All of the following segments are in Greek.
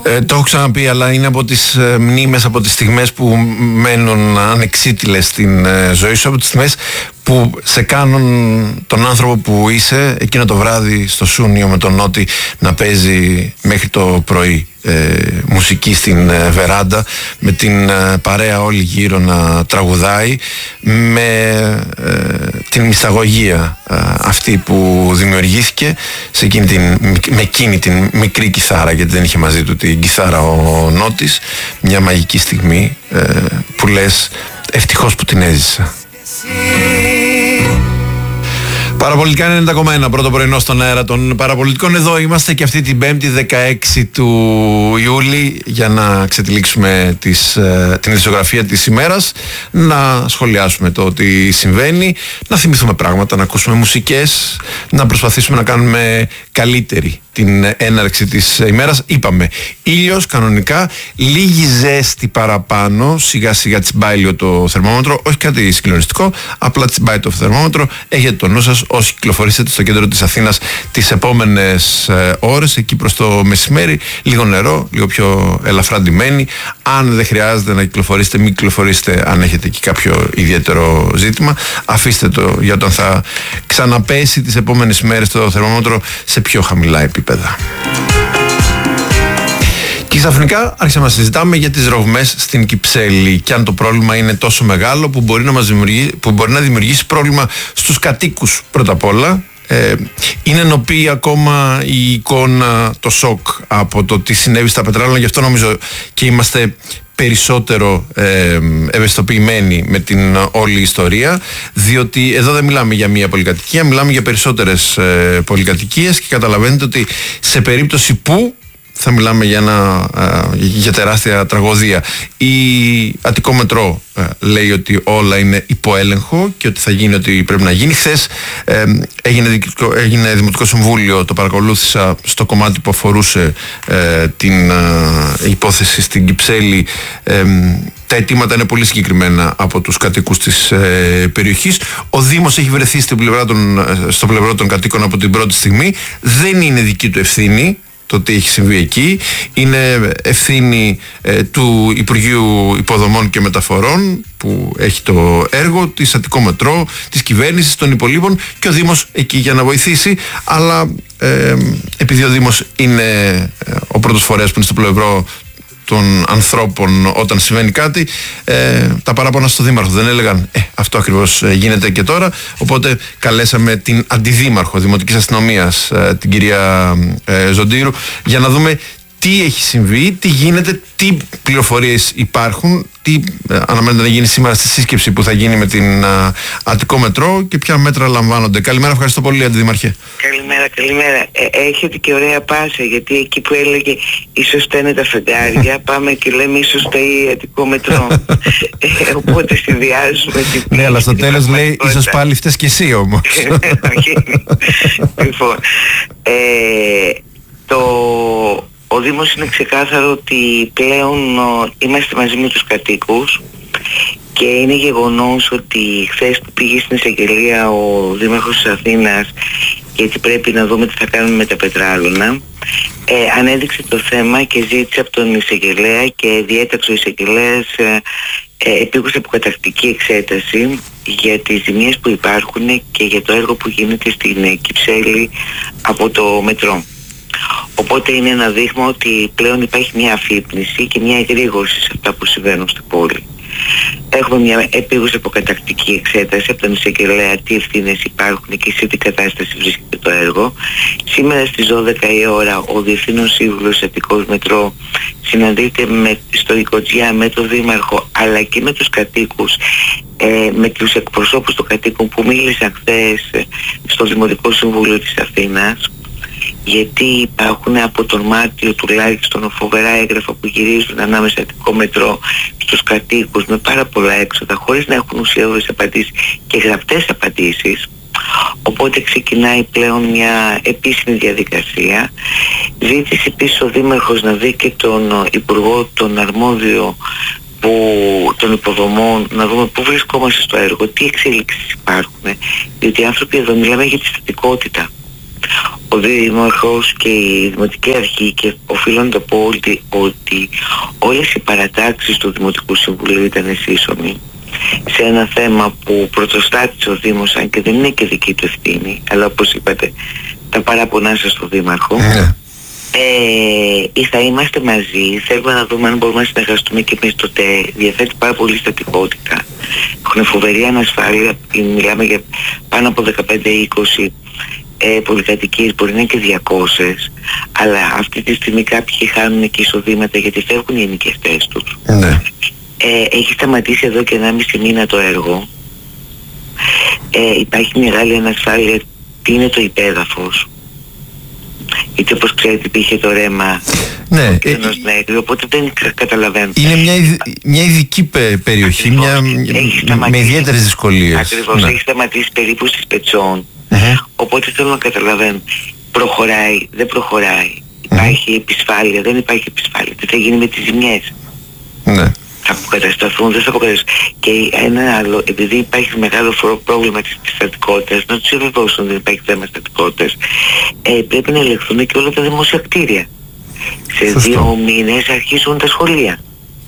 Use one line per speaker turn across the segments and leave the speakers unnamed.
Το έχω ξαναπεί, αλλά είναι από τις μνήμες, από τις στιγμές που μένουν ανεξίτηλες στην ζωή σου, από τις στιγμές που σε κάνουν τον άνθρωπο που είσαι εκείνο το βράδυ στο Σούνιο με τον Νότι να παίζει μέχρι το πρωί μουσική στην βεράντα, με την παρέα όλη γύρω να τραγουδάει, με την μυσταγωγία αυτή που δημιουργήθηκε με εκείνη την μικρή κιθάρα, γιατί δεν είχε μαζί του την κιθάρα ο Νότης. Μια μαγική στιγμή που λες ευτυχώς που την έζησα. Παραπολιτικά 90,1, πρώτο πρωινό στον αέρα των Παραπολιτικών. Εδώ είμαστε και αυτή την 5η 16 του Ιούλη για να ξετυλίξουμε την ειδησιογραφία της ημέρας, να σχολιάσουμε το τι συμβαίνει, να θυμηθούμε πράγματα, να ακούσουμε μουσικές, να προσπαθήσουμε να κάνουμε καλύτερη την έναρξη της ημέρας. Είπαμε, ήλιος κανονικά, λίγη ζέστη παραπάνω, σιγά σιγά τσιμπάει λίγο το θερμόμετρο, όχι κάτι συγκλονιστικό, απλά τσιμπάει το θερμόμετρο. Έχετε το νου σας όσοι κυκλοφορήσετε στο κέντρο της Αθήνας τις επόμενες ώρες, εκεί προς το μεσημέρι, λίγο νερό, λίγο πιο ελαφρά ντυμένοι. Αν δεν χρειάζεται να κυκλοφορήσετε, μην κυκλοφορήσετε αν έχετε εκεί κάποιο ιδιαίτερο ζήτημα. Αφήστε το για όταν θα ξαναπέσει τις επόμενες μέρες το θερμόμετρο σε πιο χαμηλά επίπεδα. Και ξαφνικά άρχισαμε να συζητάμε για τις ρογμές στην Κυψέλη και αν το πρόβλημα είναι τόσο μεγάλο που μπορεί να δημιουργήσει πρόβλημα στους κατοίκους πρώτα απ' όλα. Είναι ενωπή ακόμα η εικόνα, το σοκ από το τι συνέβη στα πετράλαια, γι' αυτό νομίζω και είμαστε περισσότερο ευαισθητοποιημένοι με την όλη ιστορία, διότι εδώ δεν μιλάμε για μία πολυκατοικία, μιλάμε για περισσότερες πολυκατοικίες και καταλαβαίνετε ότι σε περίπτωση που θα μιλάμε για τεράστια τραγωδία. Η Αττικό Μετρό λέει ότι όλα είναι υπό έλεγχο και ότι θα γίνει ό,τι πρέπει να γίνει. Χθες έγινε Δημοτικό Συμβούλιο, το παρακολούθησα στο κομμάτι που αφορούσε την υπόθεση στην Κυψέλη. Τα αιτήματα είναι πολύ συγκεκριμένα από τους κατοίκους της περιοχής. Ο Δήμος έχει βρεθεί στο πλευρό των κατοίκων από την πρώτη στιγμή. Δεν είναι δική του ευθύνη το τι έχει συμβεί εκεί. Είναι ευθύνη του Υπουργείου Υποδομών και Μεταφορών που έχει το έργο, της Αττικό Μετρό, της κυβέρνησης, των υπολείπων, και ο Δήμος εκεί για να βοηθήσει. Αλλά επειδή ο Δήμος είναι ο πρώτος φορέας που είναι στο πλευρό των ανθρώπων όταν συμβαίνει κάτι, τα παράπονα στο Δήμαρχο δεν έλεγαν αυτό ακριβώς γίνεται και τώρα. Οπότε καλέσαμε την Αντιδήμαρχο Δημοτικής Αστυνομίας, την κυρία Ζοντήρου, για να δούμε τι έχει συμβεί, τι γίνεται, τι πληροφορίες υπάρχουν, τι αναμένεται να γίνει σήμερα στη σύσκεψη που θα γίνει με την Αττικό Μετρό και ποια μέτρα λαμβάνονται. Καλημέρα, ευχαριστώ πολύ, Αντιδημαρχέ.
Καλημέρα. Έχετε και ωραία πάσα, γιατί εκεί που έλεγε ίσως φταίνε τα φεγγάρια, πάμε και λέμε ίσως φταίει Αττικό Μετρό. Οπότε συνδυάζουμε την...
Ναι, αλλά στο τέλος λέει ίσως πάλι φταίς και εσύ όμως.
Λοιπόν, ο Δήμος είναι ξεκάθαρο ότι πλέον είμαστε μαζί με τους κατοίκους και είναι γεγονός ότι χθες που πήγε στην εισαγγελία ο Δήμαρχος της Αθήνας, γιατί πρέπει να δούμε τι θα κάνουμε με τα πετράλωνα, ανέδειξε το θέμα και ζήτησε από τον εισαγγελέα και διέταξε ο εισαγγελέας επίκουσα αποκαταρκτική εξέταση για τις ζημίες που υπάρχουν και για το έργο που γίνεται στην Κυψέλη από το μετρό. Οπότε είναι ένα δείγμα ότι πλέον υπάρχει μια αφύπνιση και μια εγρήγορση σε αυτά που συμβαίνουν στην πόλη. Έχουμε μια επίγουσα αποκαταρκτική εξέταση από τον εισαγγελέα τι ευθύνες υπάρχουν και σε τι κατάσταση βρίσκεται το έργο. Σήμερα στις 12 η ώρα ο Διευθύνων Σύμβουλος Αττικός Μετρό συναντείται στο Οικοτζιά με τον Δήμαρχο αλλά και με τους κατοίκους, με τους εκπροσώπους των κατοίκων που μίλησαν χθες στο Δημοτικό Συμβούλιο της Αθήνας, γιατί υπάρχουν από τον Μάρτιο τουλάχιστον φοβερά έγγραφα που γυρίζουν ανάμεσα Αττικό Μετρό στους κατοίκους με πάρα πολλά έξοδα χωρίς να έχουν ουσιώδεις απαντήσεις και γραπτές απαντήσεις. Οπότε ξεκινάει πλέον μια επίσημη διαδικασία. Ζήτησε επίσης ο Δήμαρχος να δει και τον Υπουργό, τον αρμόδιο των υποδομών, να δούμε πού βρισκόμαστε στο έργο, τι εξέλιξεις υπάρχουν, διότι οι άνθρωποι εδώ μιλάμε για τη στατικότητα. ο Δήμαρχος και η Δημοτική Αρχή, και οφείλω να το πω ότι όλες οι παρατάξεις του Δημοτικού Συμβουλίου ήταν σύσσωμοι σε ένα θέμα που πρωτοστάτησε ο Δήμος, αν και δεν είναι και δική του ευθύνη, αλλά όπως είπατε, τα παράπονά σας στο Δήμαρχο. Θα είμαστε μαζί, θέλουμε να δούμε αν μπορούμε να συνεργαστούμε και εμείς. Τότε διαθέτει πάρα πολύ στατικότητα, έχουν φοβερή ανασφάλεια, μιλάμε για πάνω από 15-20 πολυκατοικίες, μπορεί να είναι και 200, αλλά αυτή τη στιγμή κάποιοι χάνουν και εισοδήματα γιατί φεύγουν οι ενοικιαστές τους. Έχει σταματήσει εδώ και 1,5 μήνα το έργο. Υπάρχει μεγάλη ανασφάλεια. Τι είναι το υπέδαφος, είτε όπως ξέρετε υπήρχε το ρέμα ενός νέκρου, οπότε δεν καταλαβαίνω.
Είναι μια ειδική περιοχή, με ιδιαίτερες δυσκολίες.
Ακριβώς, έχει σταματήσει περίπου στις Πετσών. Οπότε θέλω να καταλαβαίνω, προχωράει, δεν προχωράει, υπάρχει επισφάλεια, δεν υπάρχει επισφάλεια, τι θα γίνει με τις ζημιές. Θα αποκατασταθούν, δεν θα αποκατασταθούν. Και ένα άλλο, επειδή υπάρχει μεγάλο πρόβλημα της στατικότητας, να τους επιβεβαιώσουν ότι δεν υπάρχει θέμα στατικότητας, πρέπει να ελεγχθούν και όλα τα δημόσια κτίρια. Σε 2 μήνες αρχίζουν τα σχολεία.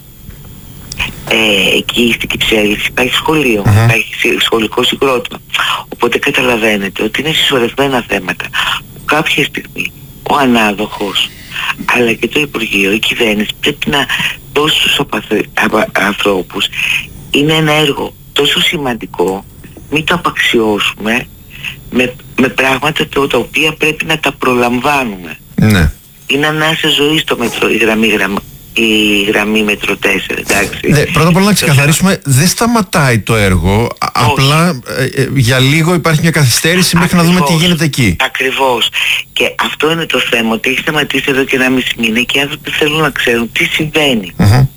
Εκεί στην Κυψέλη υπάρχει σχολείο, υπάρχει σχολικό συγκρότημα. Οπότε καταλαβαίνετε ότι είναι συσσωρευμένα θέματα. Κάποια στιγμή ο ανάδοχος, αλλά και το Υπουργείο, η κυβέρνηση πρέπει να δώσει στους ανθρώπους. Είναι ένα έργο τόσο σημαντικό, μην το απαξιώσουμε με πράγματα τα οποία πρέπει να τα προλαμβάνουμε. Είναι ανάσα ζωή στο μετρό, η γραμμή μετρό 4, εντάξει.
Πρώτα απ' όλα να ξεκαθαρίσουμε, δεν σταματάει το έργο, απλά για λίγο υπάρχει μια καθυστέρηση μέχρι να δούμε τι γίνεται εκεί.
Ακριβώς. Και αυτό είναι το θέμα, ότι έχει σταματήσει εδώ και 1,5 μήνα και οι άνθρωποι θέλουν να ξέρουν τι συμβαίνει.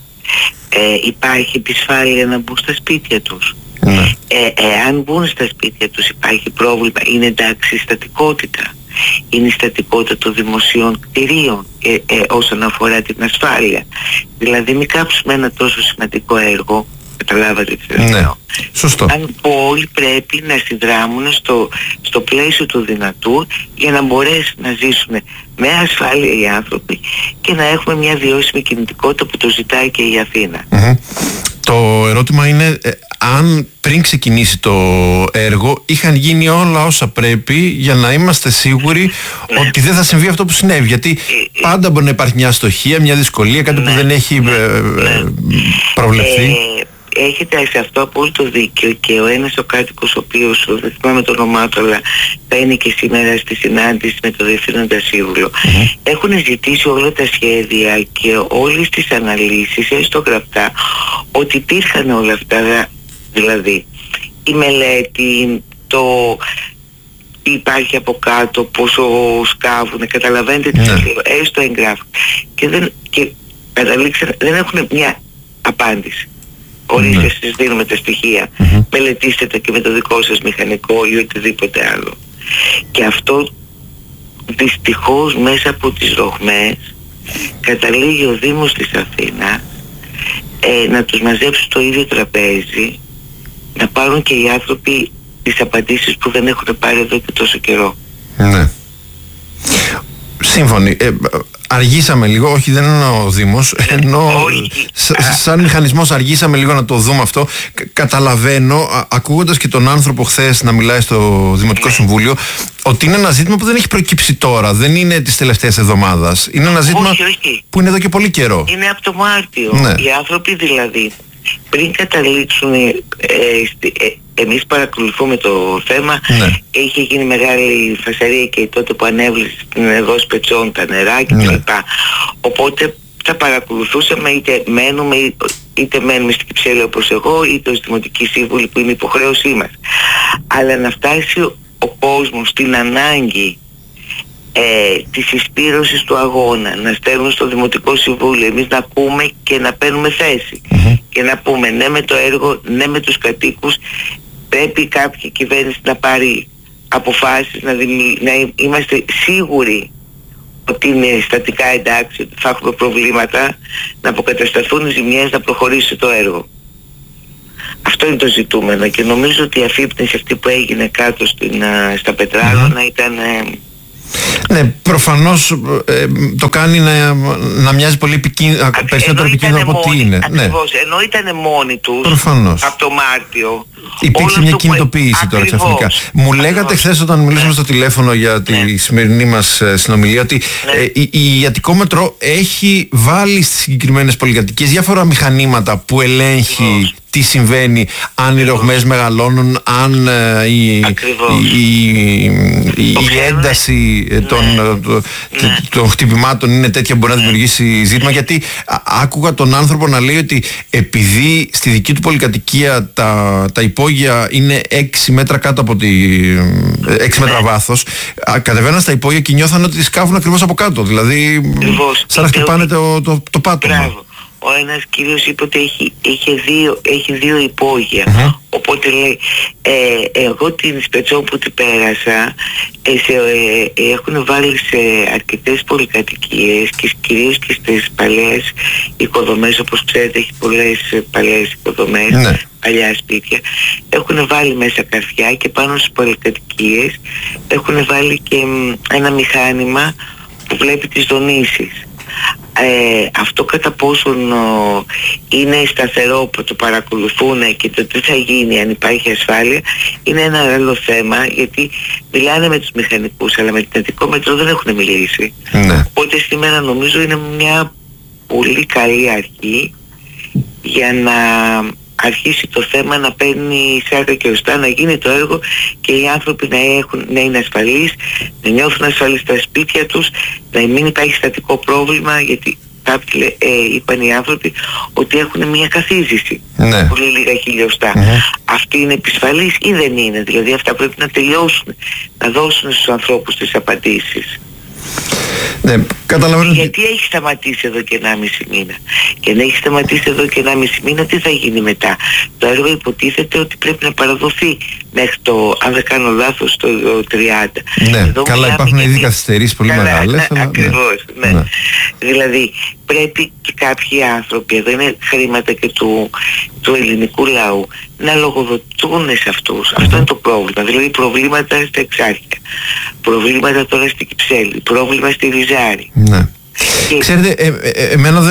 Υπάρχει επισφάλεια να μπουν στα σπίτια τους. Εάν μπουν στα σπίτια τους υπάρχει πρόβλημα, είναι εντάξει η στατικότητα. Είναι η στατικότητα των δημοσίων κτηρίων όσον αφορά την ασφάλεια. Δηλαδή μην κάψουμε ένα τόσο σημαντικό έργο, καταλάβατε τι θέλω.
Ναι, σωστό.
Αν όλοι πρέπει να συνδράμουν στο πλαίσιο του δυνατού για να μπορέσουν να ζήσουν με ασφάλεια οι άνθρωποι και να έχουμε μια βιώσιμη κινητικότητα που το ζητάει και η Αθήνα.
Το ερώτημα είναι αν πριν ξεκινήσει το έργο είχαν γίνει όλα όσα πρέπει για να είμαστε σίγουροι ότι δεν θα συμβεί αυτό που συνέβη. Γιατί πάντα μπορεί να υπάρχει μια αστοχία, μια δυσκολία, κάτι που δεν έχει προβλεφθεί.
Έχετε σε αυτό απόλυτο δίκιο, και ο ένας ο κάτοικος, ο οποίος δεν θυμάμαι το όνομά του, αλλά θα είναι και σήμερα στη συνάντηση με το Διευθύνοντα Σύμβουλο, έχουν ζητήσει όλα τα σχέδια και όλες τις αναλύσεις, έστω γραπτά, ότι υπήρχαν όλα αυτά, δηλαδή η μελέτη, το υπάρχει από κάτω, πόσο σκάβουν, καταλαβαίνετε τι σας λέω, έστω εγγράφουν. Και καταλήξαν, δεν έχουν μια απάντηση. Ορίστε, σας δίνουμε τα στοιχεία, μελετήστε τα και με το δικό σας μηχανικό ή οτιδήποτε άλλο. Και αυτό δυστυχώς μέσα από τις ρογμές καταλήγει ο Δήμος της Αθήνας να τους μαζέψει στο ίδιο τραπέζι, να πάρουν και οι άνθρωποι τις απαντήσεις που δεν έχουν πάρει εδώ και τόσο καιρό.
Σύμφωνοι. Αργήσαμε λίγο, όχι δεν εννοώ ο Δήμος, ενώ σαν μηχανισμός αργήσαμε λίγο να το δούμε αυτό. Καταλαβαίνω, ακούγοντας και τον άνθρωπο χθες να μιλάει στο Δημοτικό Συμβούλιο, ότι είναι ένα ζήτημα που δεν έχει προκύψει τώρα, δεν είναι της τελευταίας εβδομάδας. Είναι ένα ζήτημα που είναι εδώ και πολύ καιρό.
Είναι από το Μάρτιο. Οι άνθρωποι δηλαδή πριν καταλήξουν, εμείς παρακολουθούμε το θέμα, είχε γίνει μεγάλη φασαρία και τότε που ανέβλησε στην εδώ Πετσών τα νερά και τα λοιπά. Οπότε τα παρακολουθούσαμε, είτε μένουμε στην Κυψέλη όπως εγώ, είτε ως Δημοτική Σύμβουλη που είναι υποχρέωσή μας. Αλλά να φτάσει ο κόσμος στην ανάγκη της συσπήρωσης του αγώνα, να στέλνουν στο Δημοτικό Συμβούλιο, εμείς να ακούμε και να παίρνουμε θέση και να πούμε ναι με το έργο, ναι με τους κατοίκους, πρέπει κάποια κυβέρνηση να πάρει αποφάσεις, να είμαστε σίγουροι ότι είναι στατικά εντάξει, ότι θα έχουμε προβλήματα, να αποκατασταθούν οι ζημιές, να προχωρήσει το έργο. Αυτό είναι το ζητούμενο και νομίζω ότι η αφύπνιση αυτή που έγινε κάτω στα Πετράλωνα ήταν
Ναι, προφανώς το κάνει να μοιάζει πολύ περισσότερο επικίνδυνο από ό,τι είναι.
Ακριβώς, ενώ ήταν μόνοι τους
προφανώς.
από το Μάρτιο.
Υπήρξε μια κινητοποίηση τώρα ξαφνικά. Μου λέγατε χθες όταν μιλήσαμε στο τηλέφωνο για τη σημερινή μας συνομιλία ότι η Αττικό Μετρό έχει βάλει στις συγκεκριμένες πολυκατοικίες διάφορα μηχανήματα που ελέγχει τι συμβαίνει, αν οι ρογμές μεγαλώνουν, αν η ένταση των χτυπημάτων είναι τέτοια που μπορεί να δημιουργήσει ζήτημα. Γιατί άκουγα τον άνθρωπο να λέει ότι επειδή στη δική του πολυκατοικία τα υπόγεια είναι 6 μέτρα κάτω από 6 μέτρα βάθος, κατεβαίναν στα υπόγεια και νιώθαν ότι σκάβουν ακριβώς από κάτω. Δηλαδή σαν να χτυπάνε το πάτωμα.
Ο ένας κύριος είπε ότι έχει δύο υπόγεια. Οπότε λέει, εγώ την Σπετσό που την πέρασα, έχουν βάλει σε αρκετές πολυκατοικίες και κυρίως και στις παλιές οικοδομές, όπως ξέρετε έχει πολλές παλιές οικοδομές, παλιά σπίτια, έχουν βάλει μέσα καρφιά και πάνω στις πολυκατοικίες έχουν βάλει και ένα μηχάνημα που βλέπει τις δονήσεις. Αυτό κατά πόσον είναι σταθερό που το παρακολουθούν και το τι θα γίνει αν υπάρχει ασφάλεια είναι ένα άλλο θέμα, γιατί μιλάνε με τους μηχανικούς αλλά με την Αττικό Μετρό δεν έχουν μιλήσει. Οπότε σήμερα νομίζω είναι μια πολύ καλή αρχή για να αρχίσει το θέμα να παίρνει σάρκα και οστά, να γίνει το έργο και οι άνθρωποι να είναι ασφαλείς, να νιώθουν ασφαλείς στα σπίτια τους, να μην υπάρχει στατικό πρόβλημα, γιατί κάποιοι είπαν οι άνθρωποι ότι έχουν μια καθίζηση, πολύ λίγα χιλιοστά. Αυτή είναι επισφαλής ή δεν είναι? Δηλαδή αυτά πρέπει να τελειώσουν, να δώσουν στους ανθρώπους τις απαντήσεις.
Ναι, καταλαβαίνω.
Γιατί έχει σταματήσει εδώ και 1,5 μήνα. Και αν έχει σταματήσει εδώ και 1,5 μήνα, τι θα γίνει μετά? Το έργο υποτίθεται ότι πρέπει να παραδοθεί μέχρι αν δεν κάνω λάθος, το 30.
Ναι, εδώ καλά, υπάρχουν ήδη καθυστερήσεις πολύ μεγάλες.
Ακριβώς, ναι. Δηλαδή πρέπει και κάποιοι άνθρωποι, εδώ είναι χρήματα και του ελληνικού λαού, να λογοδοτούν σε αυτούς. Αυτό είναι το πρόβλημα. Δηλαδή προβλήματα στα Εξάρχεια, προβλήματα τώρα στην Κυψέλη, πρόβλημα στη Ριζάρη.
Ναι. Ξέρετε, εμένα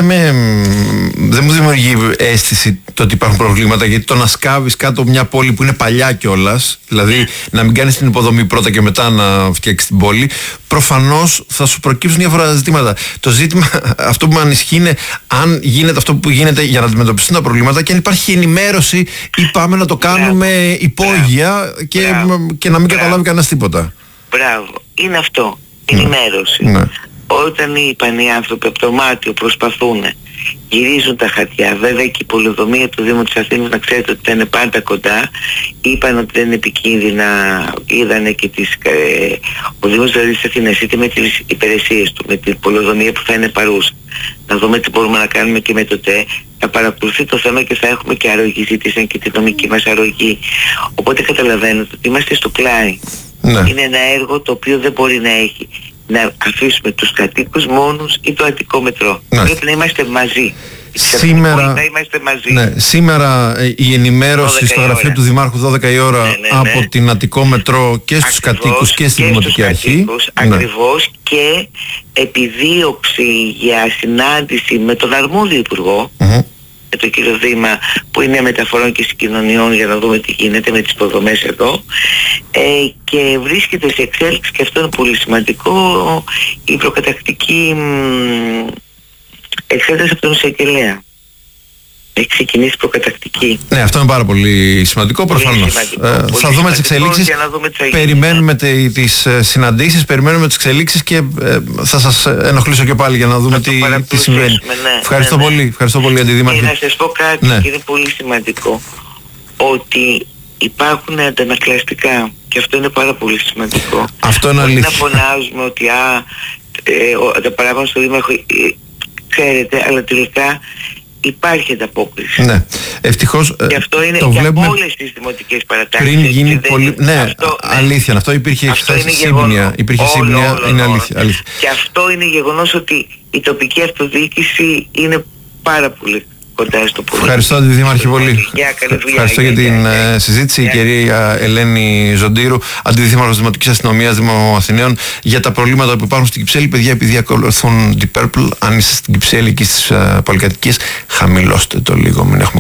δεν μου δημιουργεί αίσθηση το ότι υπάρχουν προβλήματα, γιατί το να σκάβεις κάτω μια πόλη που είναι παλιά κιόλας, δηλαδή να μην κάνεις την υποδομή πρώτα και μετά να φτιάξεις την πόλη, προφανώς θα σου προκύψουν διάφορα ζητήματα. Το ζήτημα αυτό που με ανισχύει είναι αν γίνεται αυτό που γίνεται για να αντιμετωπιστούν τα προβλήματα και αν υπάρχει ενημέρωση ή πάμε να το κάνουμε υπόγεια και να μην καταλάβει κανένας τίποτα.
Μπράβο, είναι αυτό, ενημέρωση. Όταν είπαν οι άνθρωποι από το Μάρτιο προσπαθούν, γυρίζουν τα χαρτιά, βέβαια και η πολεοδομία του Δήμου της Αθήνας, να ξέρετε ότι ήταν πάντα κοντά, είπαν ότι δεν είναι επικίνδυνα, είδανε και ο Δήμος δηλαδή της Αθήνας, είτε με τις υπηρεσίες του, με την πολεοδομία που θα είναι παρούσα, να δούμε τι μπορούμε να κάνουμε και με το ΤΕ, να παρακολουθεί το θέμα και θα έχουμε και αρρωγή, ζήτησαν και τη νομική μας αρρωγή. Οπότε καταλαβαίνετε ότι είμαστε στο κλάι. Είναι ένα έργο το οποίο δεν μπορεί να έχει να αφήσουμε τους κατοίκους μόνους ή το Αττικό Μετρό. Πρέπει να είμαστε μαζί.
Σήμερα η ενημέρωση στο γραφείο του Δημάρχου 12 η ώρα από την Αττικό Μετρό και στους κατοίκους και στη Δημοτική Αρχή.
Ακριβώς, και επιδίωξη για συνάντηση με τον αρμόδιο υπουργό, με τον κύριο Δήμα που είναι μεταφορών και συγκοινωνιών, για να δούμε τι γίνεται με τις υποδομές εδώ, και βρίσκεται σε εξέλιξη, και αυτό είναι πολύ σημαντικό, η προκατακτική εξέταση από τον εισαγγελέα. Έχει ξεκινήσει προκατακτική.
Ναι, αυτό είναι πάρα πολύ σημαντικό, προφανώς. Θα δούμε τις εξελίξεις, περιμένουμε τις συναντήσεις, περιμένουμε τις εξελίξεις και θα σας ενοχλήσω και πάλι για να δούμε τι συμβαίνει. Ευχαριστώ πολύ, ευχαριστώ πολύ, Αντιδήμαρχε.
Να σας πω κάτι, και είναι πολύ σημαντικό, ότι υπάρχουν αντανακλαστικά και αυτό είναι πάρα πολύ σημαντικό.
Αυτό είναι αλήθεια.
Να φωνάζουμε ότι τα παράγοντα στο Δήμαρχο, ξέρετε, αλλά τελικά υπάρχει ανταπόκριση.
Ναι, ευτυχώς
και αυτό είναι
το
για
βλέπουμε
όλες τις δημοτικές παρατάξεις.
Πριν γίνει πολύ... Ναι, αυτό, αλήθεια, αυτό υπήρχε χθες σύμπνοια. Είναι αλήθεια.
Και αυτό είναι γεγονός ότι η τοπική αυτοδιοίκηση είναι πάρα πολύ κοντά στο πολύ.
Ευχαριστώ, Αντιδήμαρχε, πολύ. Ευχαριστώ για την συζήτηση. Η κυρία Ελένη Ζοντήρου, Αντιδήμαρχος Δημοτικής Αστυνομίας Δήμου Αθηναίων, για τα προβλήματα που υπάρχουν στην Κυψέλη. Παιδιά, επειδή ακολουθούν Deep Purple, αν είστε στην Κυψέλη και στις πολυκατοικίες, χαμηλώστε το λίγο, μην έχουμε